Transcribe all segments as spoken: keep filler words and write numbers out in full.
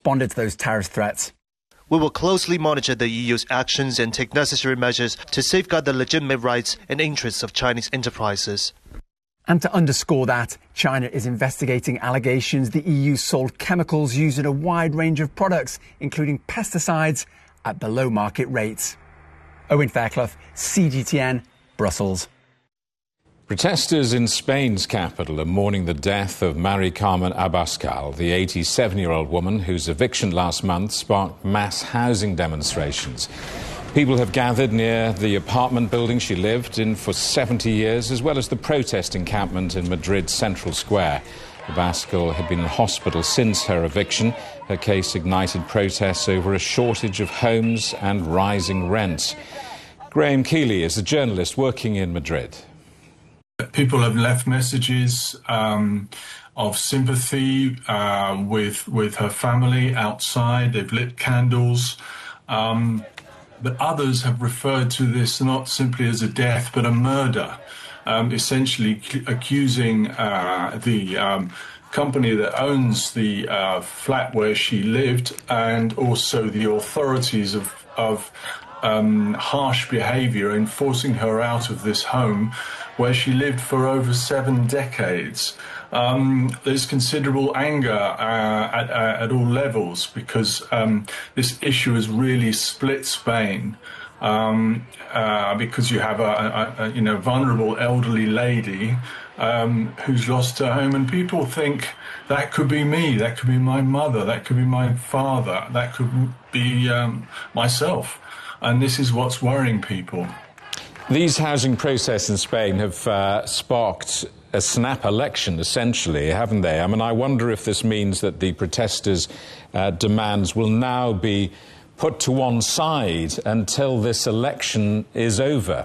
responded to those terrorist threats. We will closely monitor the E U's actions and take necessary measures to safeguard the legitimate rights and interests of Chinese enterprises. And to underscore that, China is investigating allegations the E U sold chemicals used in a wide range of products, including pesticides, at below market rates. Owen Fairclough, C G T N, Brussels. Protesters in Spain's capital are mourning the death of Mari Carmen Abascal, the eighty-seven-year-old woman whose eviction last month sparked mass housing demonstrations. People have gathered near the apartment building she lived in for seventy years, as well as the protest encampment in Madrid's Central Square. Abascal had been in hospital since her eviction. Her case ignited protests over a shortage of homes and rising rents. Graham Keeley is a journalist working in Madrid. People have left messages um, of sympathy uh, with with her family outside. They've lit candles. Um, but others have referred to this not simply as a death, but a murder, um, essentially c- accusing uh, the um, company that owns the uh, flat where she lived and also the authorities of, of um, harsh behaviour in forcing her out of this home where she lived for over seven decades. Um, there's considerable anger uh, at, uh, at all levels because um, this issue has really split Spain. Um, uh, because you have a, a, a you know vulnerable elderly lady um, who's lost her home, and people think that could be me, that could be my mother, that could be my father, that could be um, myself, and this is what's worrying people. These housing protests in Spain have uh, sparked a snap election, essentially, haven't they? I mean, I wonder if this means that the protesters' uh, demands will now be put to one side until this election is over.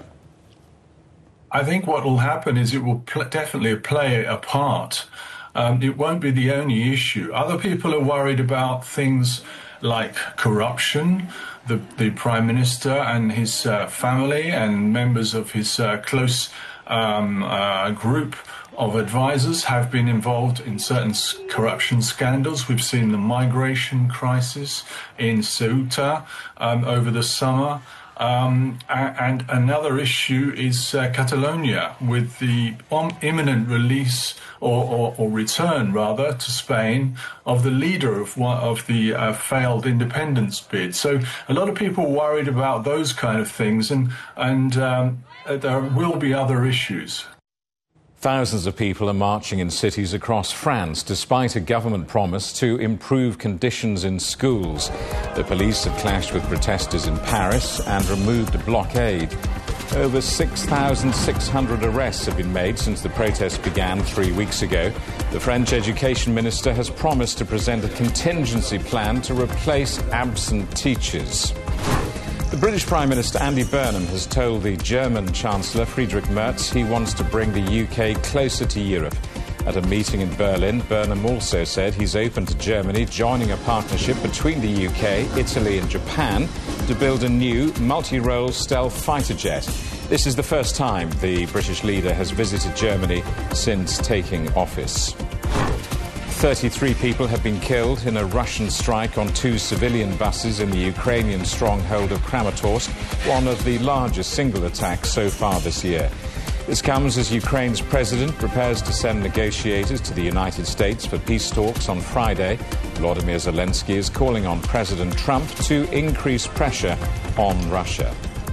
I think what will happen is it will pl- definitely play a part. Um, it won't be the only issue. Other people are worried about things like corruption. The, the Prime Minister and his uh, family and members of his uh, close um, uh, group of advisors have been involved in certain corruption scandals. We've seen the migration crisis in Ceuta um, over the summer. Um, and another issue is uh, Catalonia, with the imminent release or, or, or return, rather, to Spain of the leader of one of the uh, failed independence bid. So a lot of people worried about those kind of things, and and um, there will be other issues. Thousands of people are marching in cities across France despite a government promise to improve conditions in schools. The police have clashed with protesters in Paris and removed a blockade. Over six thousand six hundred arrests have been made since the protests began three weeks ago. The French education minister has promised to present a contingency plan to replace absent teachers. The British Prime Minister Andy Burnham has told the German Chancellor Friedrich Merz he wants to bring the U K closer to Europe. At a meeting in Berlin, Burnham also said he's open to Germany joining a partnership between the U K, Italy and Japan to build a new multi-role stealth fighter jet. This is the first time the British leader has visited Germany since taking office. thirty-three people have been killed in a Russian strike on two civilian buses in the Ukrainian stronghold of Kramatorsk, one of the largest single attacks so far this year. This comes as Ukraine's president prepares to send negotiators to the United States for peace talks on Friday. Volodymyr Zelensky is calling on President Trump to increase pressure on Russia.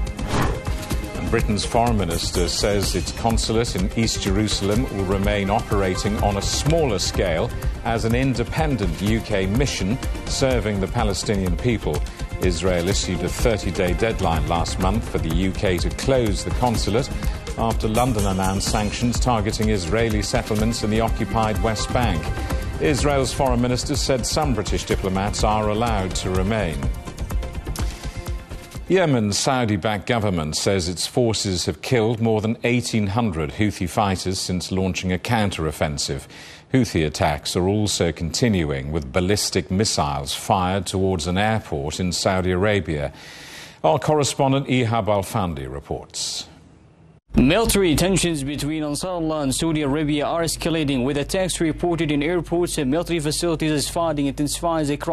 Britain's foreign minister says its consulate in East Jerusalem will remain operating on a smaller scale as an independent U K mission serving the Palestinian people. Israel issued a thirty-day deadline last month for the U K to close the consulate after London announced sanctions targeting Israeli settlements in the occupied West Bank. Israel's foreign minister said some British diplomats are allowed to remain. Yemen's Saudi-backed government says its forces have killed more than eighteen hundred Houthi fighters since launching a counter-offensive. Houthi attacks are also continuing, with ballistic missiles fired towards an airport in Saudi Arabia. Our correspondent Ihab Al-Fandi reports. Military tensions between Ansarullah and Saudi Arabia are escalating, with attacks reported in airports and military facilities as fighting intensifies across